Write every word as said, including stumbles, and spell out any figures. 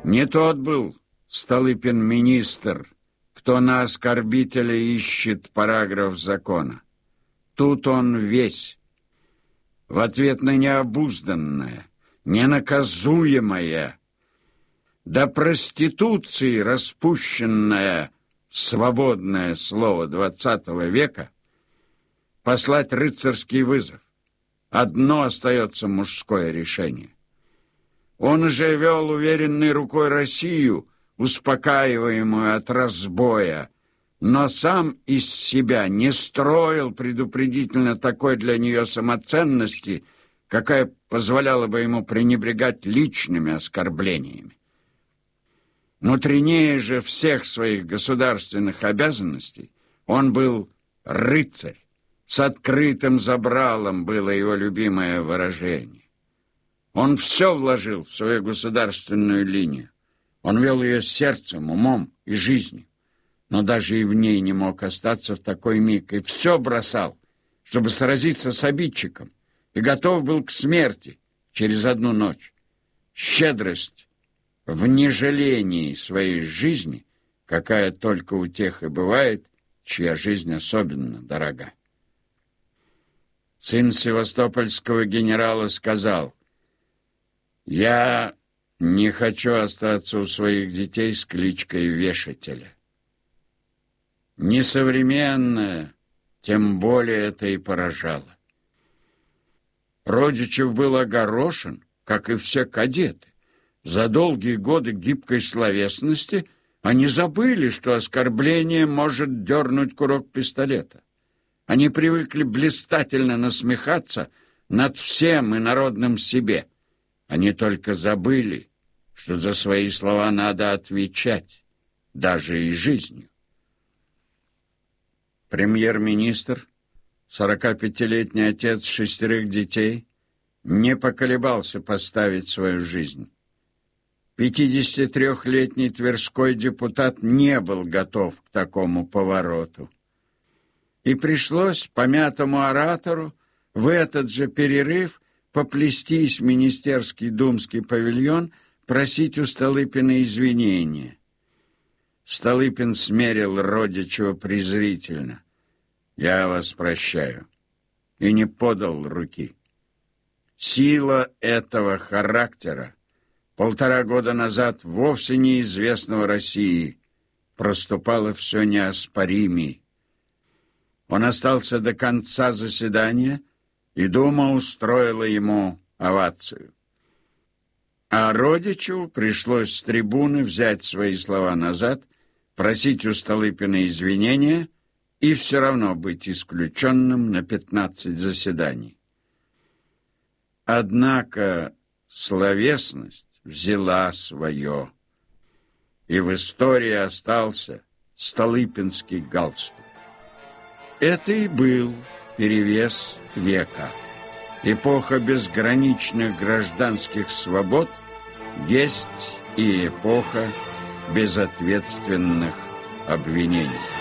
Не тот был Столыпин министр, кто на оскорбителя ищет параграф закона. Тут он весь. В ответ на необузданное, ненаказуемое, до проституции распущенное свободное слово двадцатого века послать рыцарский вызов. Одно остается мужское решение. Он же вел уверенной рукой Россию, успокаиваемую от разбоя, но сам из себя не строил предупредительно такой для нее самоценности, какая позволяла бы ему пренебрегать личными оскорблениями. Внутреннее же всех своих государственных обязанностей он был рыцарь. С открытым забралом было его любимое выражение. Он все вложил в свою государственную линию. Он вел ее сердцем, умом и жизнью. Но даже и в ней не мог остаться в такой миг. И все бросал, чтобы сразиться с обидчиком. И готов был к смерти через одну ночь. Щедрость в нежалении своей жизни, какая только у тех и бывает, чья жизнь особенно дорога. Сын севастопольского генерала сказал: «Я не хочу остаться у своих детей с кличкой вешателя». Несовременное, тем более это и поражало. Родичев был огорошен, как и все кадеты. За долгие годы гибкой словесности они забыли, что оскорбление может дернуть курок пистолета. Они привыкли блистательно насмехаться над всем и народным себе. Они только забыли, что за свои слова надо отвечать, даже и жизнью. Премьер-министр, сорокапятилетний отец шестерых детей, не поколебался поставить свою жизнь. пятидесятитрёхлетний тверской депутат не был готов к такому повороту. И пришлось помятому оратору в этот же перерыв поплестись в министерский думский павильон, просить у Столыпина извинения. Столыпин смерил Родичева презрительно: «Я вас прощаю», и не подал руки. Сила этого характера, полтора года назад вовсе неизвестного России, проступала все неоспоримей. Он остался до конца заседания, и Дума устроила ему овацию. А Родичеву пришлось с трибуны взять свои слова назад, просить у Столыпина извинения и все равно быть исключенным на пятнадцать заседаний. Однако словесность взяла свое, и в истории остался столыпинский галстук. Это и был перевес века. Эпоха безграничных гражданских свобод есть и эпоха безответственных обвинений.